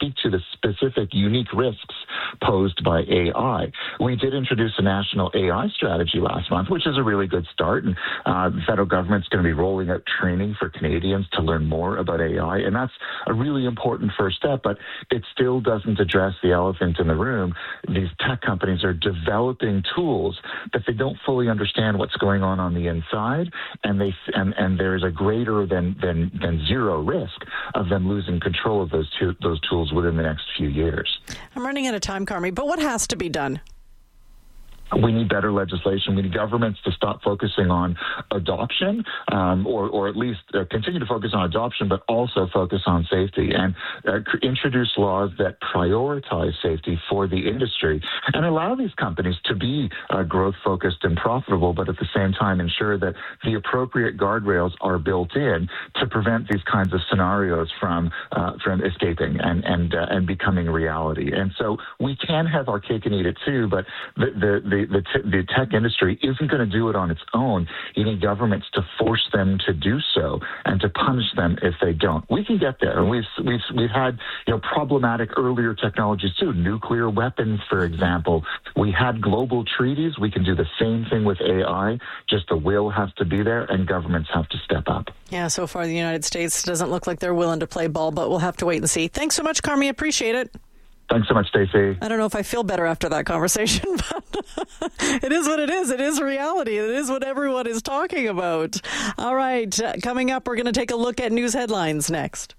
speak to the specific, unique risks posed by AI. We did introduce a national AI strategy last month, which is a really good start. And the federal government's going to be rolling out training for Canadians to learn more about AI. And that's a really important first step, but it still doesn't address the elephant in the room. These tech companies are developing tools that they don't fully understand what's going on the inside, and there is a greater than zero risk of them losing control of those tools within the next few years. I'm running out of time, Carmi, but what has to be done? We need better legislation. We need governments to stop focusing on adoption, or at least continue to focus on adoption, but also focus on safety and introduce laws that prioritize safety for the industry and allow these companies to be growth-focused and profitable, but at the same time ensure that the appropriate guardrails are built in to prevent these kinds of scenarios from escaping and becoming reality. And so we can have our cake and eat it too, but the tech industry isn't going to do it on its own. You need governments to force them to do so and to punish them if they don't. We can get there. And we've had problematic earlier technologies too. Nuclear weapons, for example. We had global treaties. We can do the same thing with AI. Just the will has to be there, and governments have to step up. Yeah, so far the United States doesn't look like they're willing to play ball, but we'll have to wait and see. Thanks so much, Carmi. Appreciate it. Thanks so much, Stacey. I don't know if I feel better after that conversation, but it is what it is. It is reality. It is what everyone is talking about. All right. Coming up, we're going to take a look at news headlines next.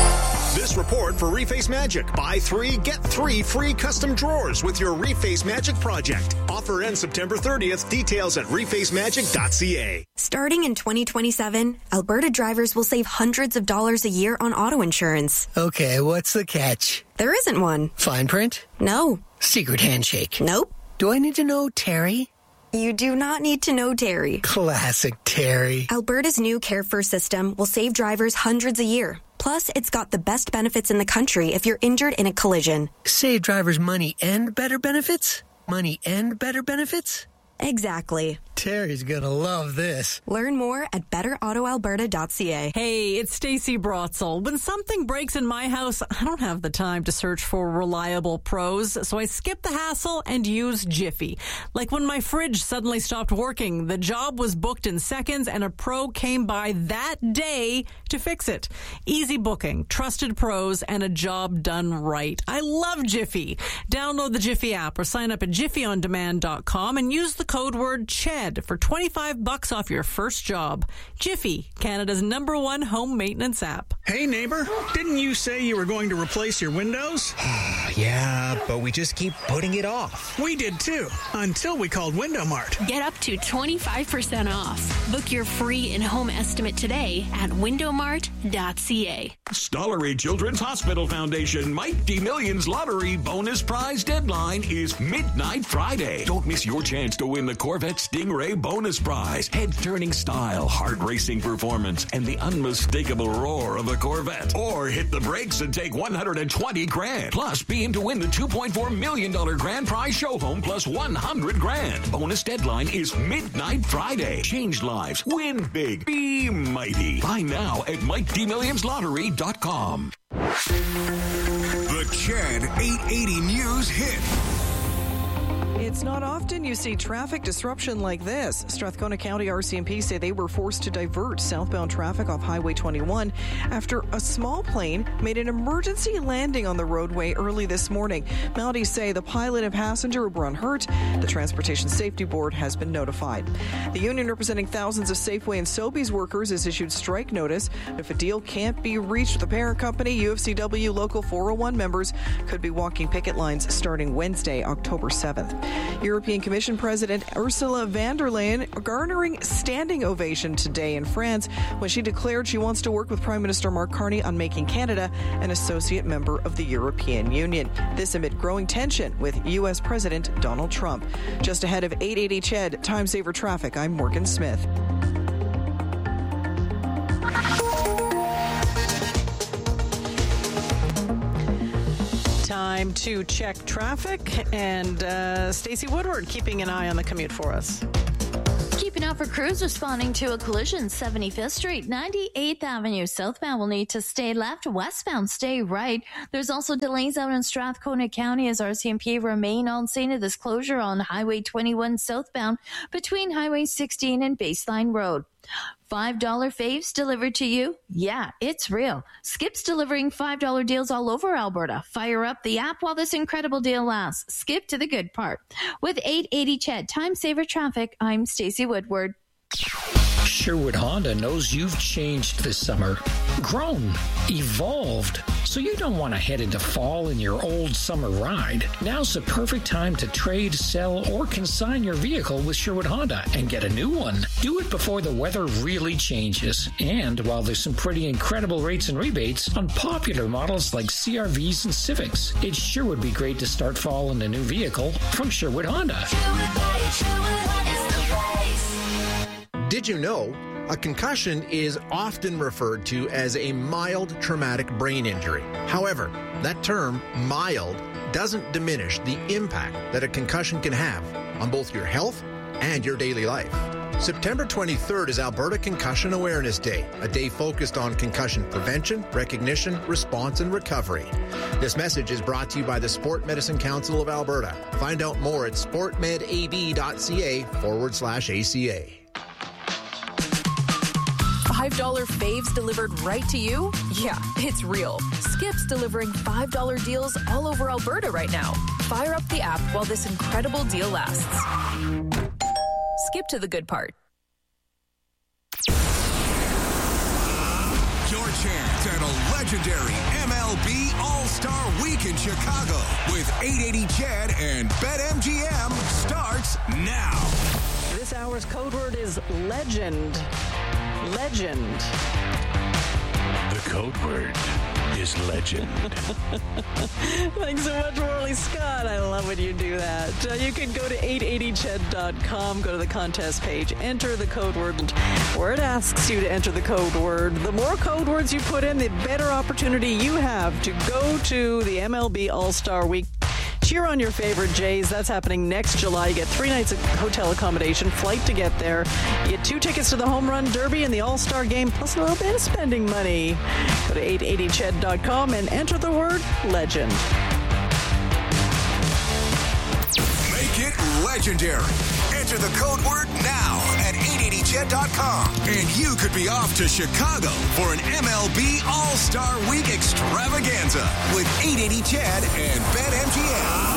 This report for Reface Magic. Buy 3, get 3 free custom drawers with your Reface Magic project. Offer ends September 30th. Details at refacemagic.ca. Starting in 2027, Alberta drivers will save hundreds of dollars a year on auto insurance. Okay, what's the catch? There isn't one. Fine print? No. Secret handshake? Nope. Do I need to know Terry? You do not need to know Terry. Classic Terry. Alberta's new Care First system will save drivers hundreds a year. Plus, it's got the best benefits in the country if you're injured in a collision. Save drivers money and better benefits? Money and better benefits? Exactly. Terry's gonna love this. Learn more at betterautoalberta.ca. Hey, it's Stacey Brotzel. When something breaks in my house, I don't have the time to search for reliable pros, so I skip the hassle and use Jiffy. Like when my fridge suddenly stopped working, the job was booked in seconds and a pro came by that day to fix it. Easy booking, trusted pros, and a job done right. I love Jiffy. Download the Jiffy app or sign up at jiffyondemand.com and use the code word CHED for $25 off your first job. Jiffy, Canada's #1 home maintenance app. Hey neighbor, didn't you say you were going to replace your windows? Yeah, but we just keep putting it off. We did too, until we called Window Mart. Get up to 25% off. Book your free in-home estimate today at windowmart.ca. Stollery Children's Hospital Foundation Mighty Millions Lottery bonus prize deadline is midnight Friday. Don't miss your chance to win the Corvette Stingray bonus prize. Head-turning style, heart-racing performance, and the unmistakable roar of a Corvette. Or hit the brakes and take $120,000. Plus, be in to win the $2.4 million grand prize show home plus $100,000. Bonus deadline is midnight Friday. Change lives. Win big. Be mighty. Buy now at MightyMillionsLottery.com. The CHED 880 News hit. It's not often you see traffic disruption like this. Strathcona County RCMP say they were forced to divert southbound traffic off Highway 21 after a small plane made an emergency landing on the roadway early this morning. Mounties say the pilot and passenger were unhurt. The Transportation Safety Board has been notified. The union representing thousands of Safeway and Sobeys workers has issued strike notice. If a deal can't be reached with the parent company, UFCW Local 401 members could be walking picket lines starting Wednesday, October 7th. European Commission President Ursula von der Leyen garnering standing ovation today in France when she declared she wants to work with Prime Minister Mark Carney on making Canada an associate member of the European Union. This amid growing tension with U.S. President Donald Trump. Just ahead of 880 CHED, Time Saver Traffic, I'm Morgan Smith. Time to check traffic, and Stacey Woodward keeping an eye on the commute for us. Keeping out for crews responding to a collision. 75th Street, 98th Avenue. Southbound will need to stay left. Westbound, stay right. There's also delays out in Strathcona County as RCMP remain on scene of this closure on Highway 21 southbound between Highway 16 and Baseline Road. $5 faves delivered to you? Yeah, it's real. Skip's delivering $5 deals all over Alberta. Fire up the app while this incredible deal lasts. Skip to the good part. With 880 CHED Time Saver Traffic, I'm Stacey Woodward. Sherwood Honda knows you've changed this summer, grown, evolved, so you don't want to head into fall in your old summer ride. Now's the perfect time to trade, sell, or consign your vehicle with Sherwood Honda and get a new one. Do it before the weather really changes, and while there's some pretty incredible rates and rebates on popular models like CRVs and Civics. It sure would be great to start fall in a new vehicle from Sherwood Honda. Did you know a concussion is often referred to as a mild traumatic brain injury? However, that term, mild, doesn't diminish the impact that a concussion can have on both your health and your daily life. September 23rd is Alberta Concussion Awareness Day, a day focused on concussion prevention, recognition, response, and recovery. This message is brought to you by the Sport Medicine Council of Alberta. Find out more at sportmedab.ca/ACA. $5 faves delivered right to you? Yeah, it's real. Skip's delivering $5 deals all over Alberta right now. Fire up the app while this incredible deal lasts. Skip to the good part. Your chance at a legendary MLB All-Star Week in Chicago with 880 CHED and BetMGM starts now. This hour's code word is legend. Legend. The code word is legend. Thanks so much, Morley Scott. I love when you do that. You can go to 880ched.com, go to the contest page, enter the code word where it asks you to enter the code word. The more code words you put in, the better opportunity you have to go to the MLB All-Star Week. Cheer on your favorite Jays. That's happening next July. You get 3 nights of hotel accommodation, flight to get there. You get 2 tickets to the Home Run Derby and the All-Star Game, plus a little bit of spending money. Go to 880ched.com and enter the word legend. Make it legendary. Enter the code word now at 880ched.com. And you could be off to Chicago for an MLB All-Star Week extravaganza with 880 CHED and BetMGM.